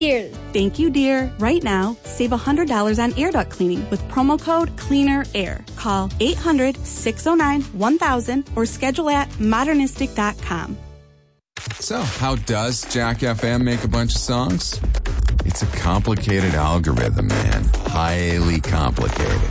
Cheers. Thank you, dear. Right now, save $100 on air duct cleaning with promo code CLEANERAIR. Call 800-609-1000 or schedule at modernistic.com. So, how does Jack FM make a bunch of songs? It's a complicated algorithm, man. Highly complicated.